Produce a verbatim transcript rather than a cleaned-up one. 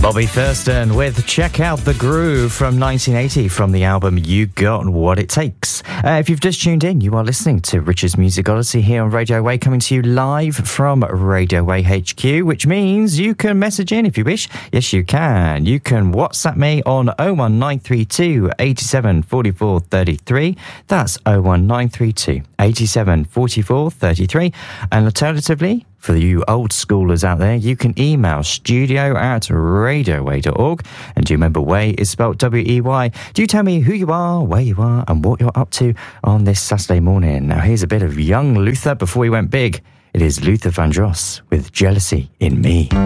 Bobby Thurston with Check Out the Groove from nineteen eighty from the album You Got What It Takes. Uh, if you've just tuned in, you are listening to Richard's Music Odyssey here on Radio Way, coming to you live from Radio Way H Q, which means you can message in if you wish. Yes, you can. You can WhatsApp me on oh one nine three two, eight seven four four three three. That's oh one nine three two, eight seven four four three three. And alternatively, for you old schoolers out there, you can email studio at radioway dot org. And do you remember Way is spelled W E Y? Do you tell me who you are, where you are, and what you're up to on this Saturday morning? Now, here's a bit of young Luther before he went big. It is Luther Vandross with Jealousy in Me.